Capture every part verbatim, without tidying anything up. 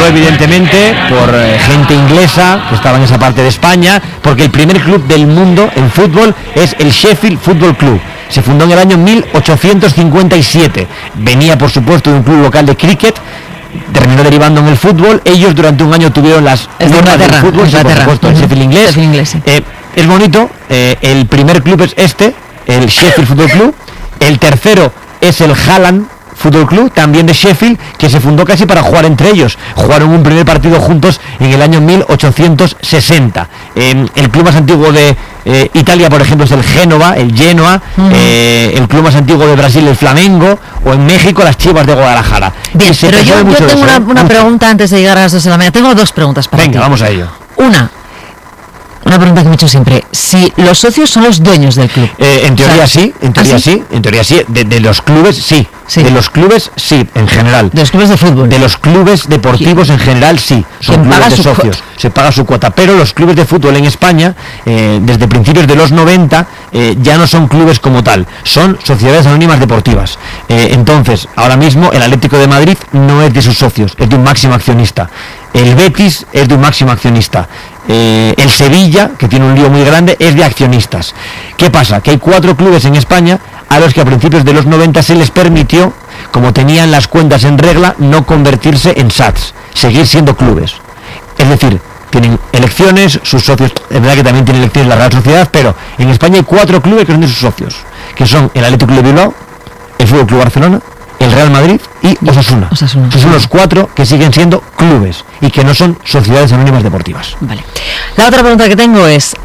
fundó evidentemente por eh, gente inglesa que estaba en esa parte de España, porque el primer club del mundo en fútbol es el Sheffield Football Club. Se fundó en el año mil ochocientos cincuenta y siete. Venía, por supuesto, de un club local de cricket. Terminó derivando en el fútbol. Ellos durante un año tuvieron las es de normas del fútbol, sí, por supuesto, el Sheffield inglés. Sheffield inglés sí. eh, es bonito. Eh, el primer club es este, el Sheffield Football Club. El tercero es el Halland Fútbol Club, también de Sheffield, que se fundó casi para jugar entre ellos. Jugaron un primer partido juntos en el año mil ochocientos sesenta. Eh, el club más antiguo de eh, Italia, por ejemplo, es el Génova, el Genoa. Uh-huh. eh, el club más antiguo de Brasil, el Flamengo, o en México, las Chivas de Guadalajara. Bien, pero yo, yo tengo una, una pregunta antes de llegar a las dos de la mañana. Tengo dos preguntas para Venga, ti. vamos a ello. Una, una pregunta que me he hecho siempre: si los socios son los dueños del club. Eh, en teoría o sea, sí, en teoría ¿ah, sí? sí, en teoría sí, de, de los clubes sí. sí, de los clubes sí, en general. De los clubes de fútbol. De los clubes deportivos en general sí, son clubes de socios, cuota? se paga su cuota, pero los clubes de fútbol en España, eh, desde principios de los noventa, eh, ya no son clubes como tal, son sociedades anónimas deportivas. Eh, entonces, ahora mismo el Atlético de Madrid no es de sus socios, es de un máximo accionista. El Betis es de un máximo accionista. Eh, el Sevilla, que tiene un lío muy grande, es de accionistas. ¿Qué pasa? Que hay cuatro clubes en España a los que a principios de los noventa se les permitió, como tenían las cuentas en regla, no convertirse en S A Ts, seguir siendo clubes. Es decir, tienen elecciones, sus socios, es verdad que también tienen elecciones la Real Sociedad, pero en España hay cuatro clubes que son de sus socios, que son el Atlético de Bilbao, el Fútbol Club Barcelona, el Real Madrid y Osasuna. Osasuna. Esos son los cuatro que siguen siendo clubes y que no son sociedades anónimas deportivas. Vale. La otra pregunta que tengo es: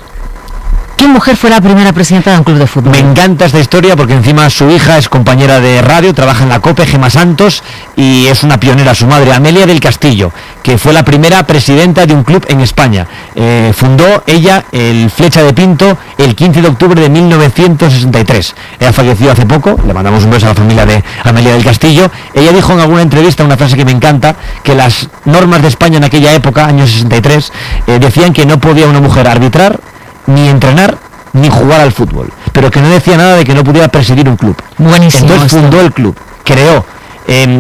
¿qué mujer fue la primera presidenta de un club de fútbol? Me encanta esta historia porque encima su hija es compañera de radio, trabaja en la COPE, Gemma Santos, y es una pionera, su madre, Amelia del Castillo, que fue la primera presidenta de un club en España. Eh, fundó ella el Flecha de Pinto el quince de octubre de mil novecientos sesenta y tres. Ella falleció hace poco, le mandamos un beso a la familia de Amelia del Castillo. Ella dijo en alguna entrevista una frase que me encanta, que las normas de España en aquella época, años sesenta y tres, eh, decían que no podía una mujer arbitrar, ni entrenar, ni jugar al fútbol, pero que no decía nada de que no pudiera presidir un club. Buenísimo. Entonces fundó esto. el club, creó eh,